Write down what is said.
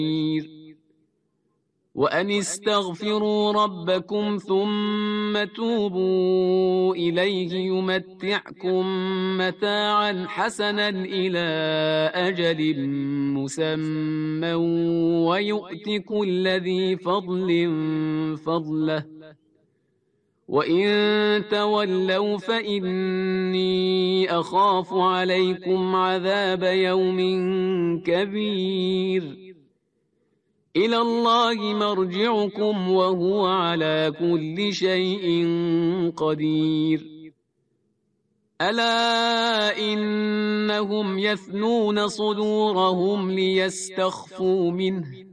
بشير وأن استغفروا ربكم ثم توبوا إليه يمتعكم متاعا حسنا إلى أجل مسمى ويؤت كل ذي فضل فضله وإن تولوا فإني أخاف عليكم عذاب يوم كبير إلى الله مرجعكم وهو على كل شيء قدير ألا إنهم يثنون صدورهم ليستخفوا منه